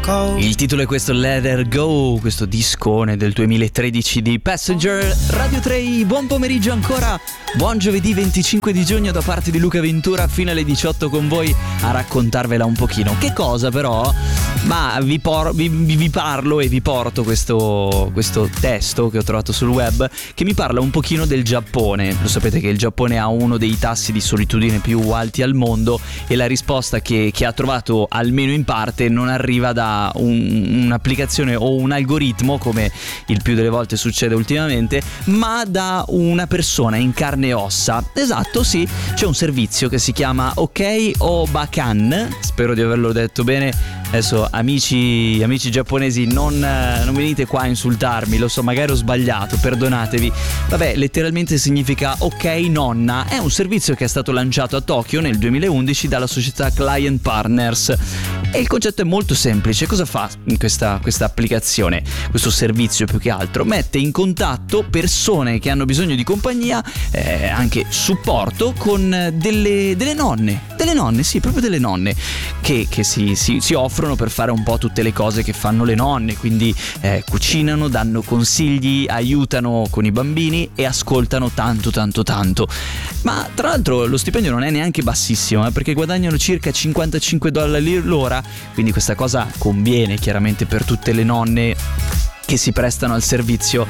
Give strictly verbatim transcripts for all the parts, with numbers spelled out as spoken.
Il titolo è questo, Let Her Go, questo discone del duemilatredici di Passenger. Radio tre, buon pomeriggio ancora, buon giovedì venticinque di giugno da parte di Luca Ventura, fino alle diciotto con voi a raccontarvela un pochino. Che cosa però? Ma vi, por- vi, vi parlo e vi porto questo, questo testo che ho trovato sul web che mi parla un pochino del Giappone. Lo sapete che il Giappone ha uno dei tassi di solitudine più alti al mondo e la risposta che, che ha trovato, almeno in parte, non arriva da un, un'applicazione o un algoritmo, come il più delle volte succede ultimamente, ma da una persona in carne e ossa. Esatto, sì, c'è un servizio che si chiama Ok Obakan, spero di averlo detto bene. Adesso amici, amici giapponesi, non, non venite qua a insultarmi, lo so, magari ho sbagliato, perdonatevi. Vabbè, letteralmente significa ok nonna. È un servizio che è stato lanciato a Tokyo nel duemilaundici dalla società Client Partners e il concetto è molto semplice. Cosa fa in questa, questa applicazione, questo servizio più che altro? Mette in contatto persone che hanno bisogno di compagnia, eh, anche supporto, con delle, delle nonne, delle nonne, sì, proprio delle nonne, che, che si, si, si offrono per fare un po' tutte le cose che fanno le nonne, quindi eh, cucinano, danno consigli, aiutano con i bambini e ascoltano tanto tanto tanto. Ma tra l'altro lo stipendio non è neanche bassissimo, eh, perché guadagnano circa cinquantacinque dollari l'ora, quindi questa cosa conviene chiaramente per tutte le nonne che si prestano al servizio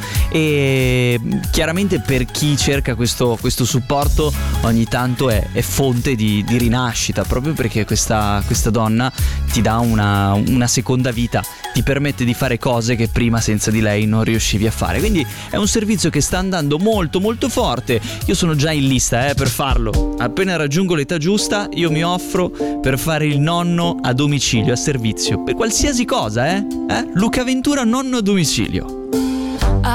e chiaramente per chi cerca questo, questo supporto ogni tanto è, è fonte di, di rinascita, proprio perché questa, questa donna ti dà una, una seconda vita, ti permette di fare cose che prima senza di lei non riuscivi a fare, quindi è un servizio che sta andando molto molto forte. Io sono già in lista eh, per farlo, appena raggiungo l'età giusta io mi offro per fare il nonno a domicilio, a servizio, per qualsiasi cosa, eh? eh? Luca Ventura nonno a domicilio.